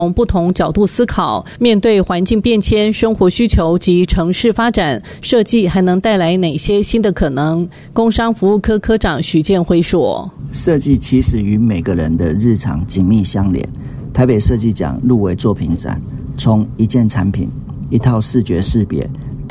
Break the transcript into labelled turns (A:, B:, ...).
A: 从不同角度思考，面对环境变迁、生活需求及城市发展，设计还能带来哪些新的可能？工商服务科科长许建辉说：
B: 设计其实与每个人的日常紧密相连。台北设计奖入围作品展，从一件产品、一套视觉识别